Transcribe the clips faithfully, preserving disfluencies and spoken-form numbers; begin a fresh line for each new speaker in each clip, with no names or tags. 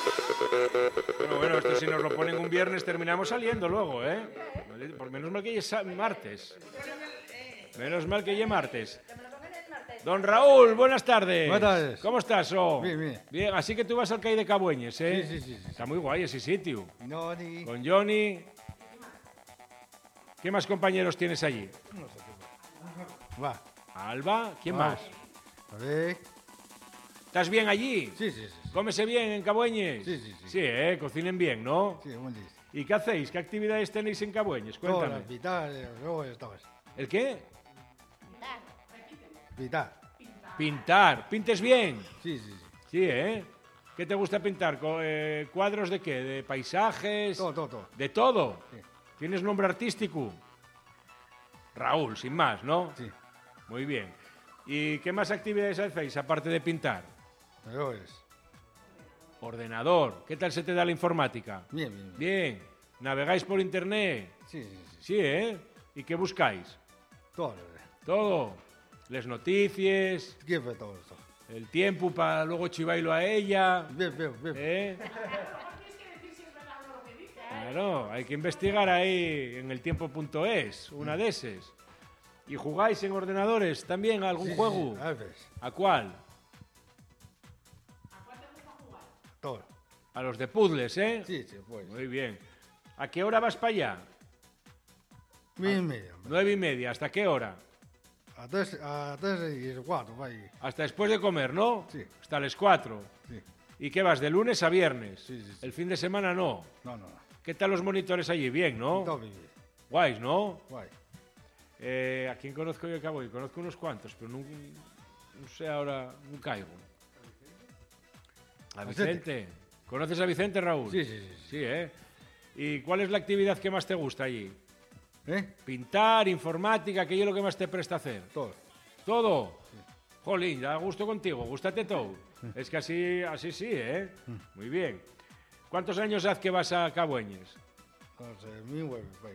Bueno, bueno, esto si nos lo ponen un viernes terminamos saliendo luego, ¿eh? Por menos mal que es martes. Menos mal que es martes. Don Raúl, buenas tardes.
Buenas tardes.
¿Cómo estás, oh?
Bien, bien.
Bien, así que tú vas al Cai de Cabueñes, ¿eh?
Sí, sí, sí, sí.
Está muy guay ese sitio.
Johnny.
Con Johnny. ¿Qué más compañeros tienes allí?
No sé qué va.
Alba, ¿quién
Va.
más?
A ver.
¿Estás bien allí?
Sí, sí, sí.
¿Cómese bien en Cabueñes?
Sí, sí, sí.
Sí, ¿eh? Cocinen bien, ¿no?
Sí, buen día.
¿Y qué hacéis? ¿Qué actividades tenéis en Cabueñes?
Todas
Cuéntame.
las vitas, luego estabas.
¿El qué?
Vitar.
Pintar. ¿Pintes bien?
Sí, sí, sí.
Sí, ¿eh? ¿Qué te gusta pintar? Co- eh, ¿Cuadros de qué? ¿De paisajes?
Todo, todo, todo.
¿De todo?
Sí.
¿Tienes nombre artístico? Raúl, sin más, ¿no?
Sí.
Muy bien. ¿Y qué más actividades hacéis aparte de pintar?
Pero es.
Ordenador. ¿Qué tal se te da la informática?
Bien, bien, bien.
Bien. ¿Navegáis por internet?
Sí, sí, sí.
Sí, ¿eh? ¿Y qué buscáis?
Todo.
Todo. Les noticias,
¿Qué fue todo esto?
el tiempo para luego chivailo a ella.
Bien, bien, bien.
¿Eh? Claro, hay que investigar ahí en el tiempo punto es, una de esas. ¿Y jugáis en ordenadores también a algún
Sí, sí,
juego?
sí, a veces.
¿A cuál?
Todo.
A los de puzzles, ¿eh?
Sí, sí, pues.
Muy bien. ¿A qué hora vas para allá?
Bien, medio.
Nueve y media. ¿Hasta qué hora?
A tres, a tres y cuatro, va ahí.
Hasta después de comer, ¿no?
Sí.
Hasta las cuatro.
Sí.
¿Y qué vas? ¿De lunes a viernes?
Sí, sí, sí.
El fin de semana no.
No, no, no.
¿Qué tal los monitores allí? Bien, ¿no?
Todo bien.
Guays, ¿no?
Guay.
Eh, ¿A quién conozco yo que hago? Conozco unos cuantos, pero no, no sé ahora, no caigo. A
Vicente.
Vicente. ¿Conoces a Vicente, Raúl?
Sí, sí, sí, sí.
Sí, ¿eh? ¿Y cuál es la actividad que más te gusta allí?
¿Eh?
Pintar, informática, aquello es lo que más te presta hacer.
Todo.
¿Todo? Jolín, da gusto contigo, gústate todo. Es que así, así sí, ¿eh? Muy bien. ¿Cuántos años hace que vas a Cabueñes?
Entonces, mi huevo, va ahí.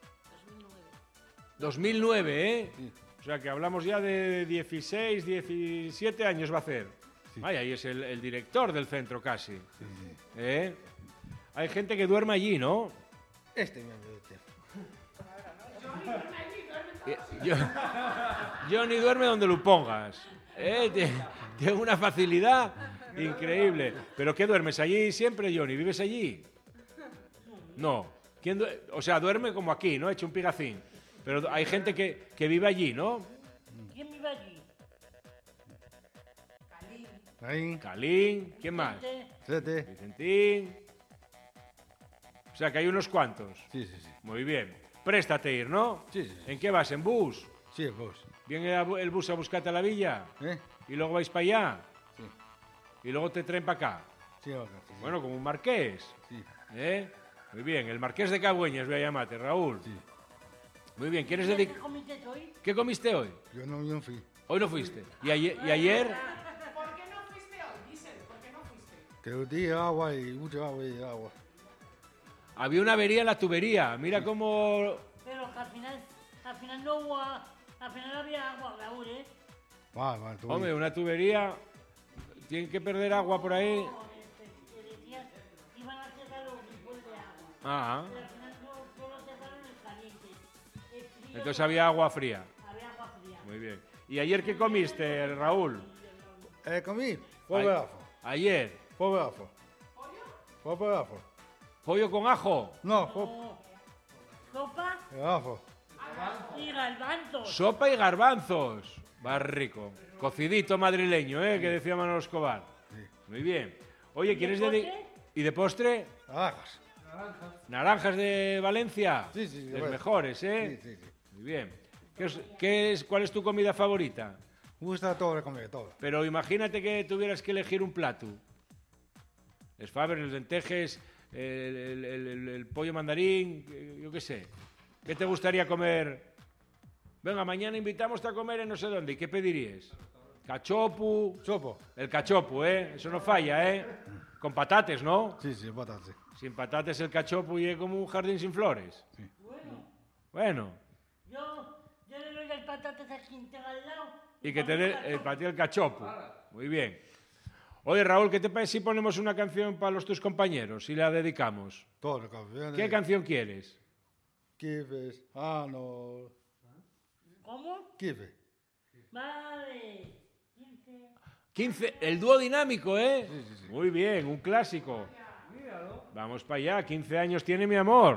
dos mil nueve, ¿eh?
Sí.
O sea que hablamos ya de dieciséis, diecisiete años va a hacer. Vaya, y es el, el director del centro casi.
Sí, sí.
¿Eh? Hay gente que duerme allí, ¿no?
Este me este.
Eh, Yo, Johnny duerme donde lo pongas. ¿Eh? Tie- Tiene una facilidad increíble. ¿Pero qué duermes allí siempre, Johnny? ¿Vives allí? No. ¿Quién due- o sea, duerme como aquí, ¿no? Hecho un pigacín. Pero hay gente que, que vive allí, ¿no?
¿Quién vive allí?
Ahí.
Calín, ¿quién más?
Sete.
Vicentín. O sea que hay unos cuantos.
Sí, sí, sí.
Muy bien. Préstate ir, ¿no?
Sí, sí, sí.
¿En qué vas? ¿En bus?
Sí, vos.
¿Viene a bu- el bus a buscarte a la villa?
¿Eh?
¿Y luego vais para allá?
Sí.
¿Y luego te traen para acá?
Sí, acá, sí.
Bueno, como un marqués.
Sí.
¿Eh? Muy bien. El marqués de Cabueñas voy a llamarte, Raúl.
Sí.
Muy bien. ¿Quieres
¿Qué
dedicar?
comiste hoy?
¿Qué comiste hoy?
Yo no, yo no fui.
Hoy no fuiste. ¿Y ayer? ¿Y ayer?
¿Por qué no fuiste hoy? Diesel, ¿por qué no fuiste?
Que yo di agua y mucha agua y agua.
Había una avería en la tubería. Mira cómo...
Pero que al final, al final no hubo, a- al final había agua, Raúl, ¿eh?
Va, va, tú.
Hombre, una tubería... Tienen que perder agua por ahí.
No, este, que decían que iban a cerrar los grifos de agua.
Ah,
Pero al final no, solo cerraron el caliente. El frío,
entonces había agua fría.
había agua fría.
Muy bien. ¿Y ayer qué comiste, Raúl?
Eh, comí. Fue
Ay-
bravo.
Ayer.
Fue bravo. Fue bravo.
¿Pollo con ajo?
No, fue
No. Sopa
bravo.
y garbanzos.
Sopa y garbanzos. Va rico. Cocidito madrileño, ¿eh? Que decía Manolo Escobar.
Sí.
Muy bien. Oye, ¿quieres
de
dedi-
postre?
¿Y de postre?
Naranjas.
Naranjas de Valencia.
Sí, sí, de
Los
Valencia.
mejores, ¿eh?
Sí, sí, sí.
Muy bien. ¿Qué es, qué es- ¿Cuál es tu comida favorita?
Me gusta todo de comer, todo.
Pero imagínate que tuvieras que elegir un plato. Les Faber, los lentejes, el, el- el- el- el pollo mandarín, eh, yo qué sé. ¿Qué te gustaría comer? Venga, mañana invitamos a comer en no sé dónde. ¿Y qué pedirías? Cachopu.
Sopo.
El cachopu, ¿eh? Eso no falla, ¿eh? Con patates, ¿no?
Sí, sí, patatas.
Sin patates el cachopu y es como un jardín sin flores.
Bueno,
Bueno.
yo, yo le doy las patatas a quien tenga al lado.
Y que te dé el para ti el cachopu. Muy bien. Oye, Raúl, ¿qué te parece si ponemos una canción para los tus compañeros y la dedicamos?
Todas las canciones.
¿Qué canción quieres?
Kifes. Ah, no.
¿Cómo?
Kife.
Vale. quince.
quince, el dúo dinámico, ¿eh? Muy bien, un clásico. Vamos para allá, quince años tiene mi amor.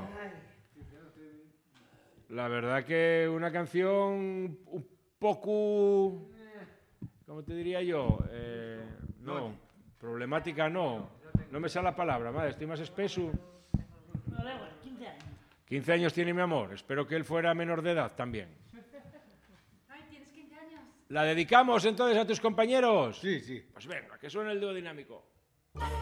La verdad que una canción un poco, ¿cómo te diría yo? Eh, no, problemática no. No me sale la palabra, madre, estoy más espeso.
No, da igual, quince años.
quince años tiene mi amor, espero que él fuera menor de edad también.
Ay, tienes quince años.
¿La dedicamos entonces a tus compañeros?
Sí, sí.
Pues venga, que suene el dúo dinámico.